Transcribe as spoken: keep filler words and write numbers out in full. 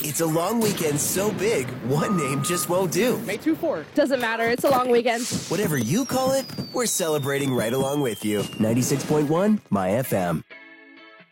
It's a long weekend so big, one name just won't do. May two fourth. Doesn't matter. It's a long weekend. Whatever you call it, we're celebrating right along with you. ninety-six point one My F M.